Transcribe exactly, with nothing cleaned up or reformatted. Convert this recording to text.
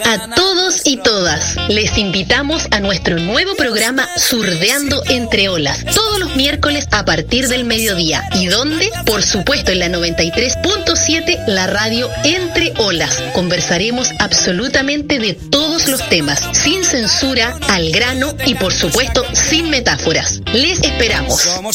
a todos y todas. Les invitamos a nuestro nuevo programa Surdeando Entre Olas, todos los miércoles a partir del mediodía. ¿Y dónde? Por supuesto en la noventa y tres punto siete, la radio Entre Olas. Conversaremos absolutamente de todos los temas, sin censura, al grano y por supuesto sin metáforas. Les esperamos.